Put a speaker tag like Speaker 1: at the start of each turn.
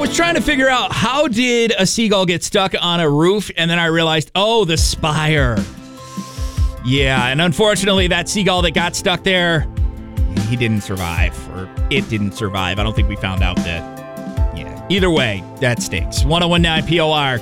Speaker 1: was trying to figure out how did a seagull get stuck on a roof, and then I realized, oh, the spire. Yeah, and unfortunately, that seagull that got stuck there, he didn't survive, or it didn't survive. I don't think we found out that. Yeah. Either way, that stinks. 1019 POR.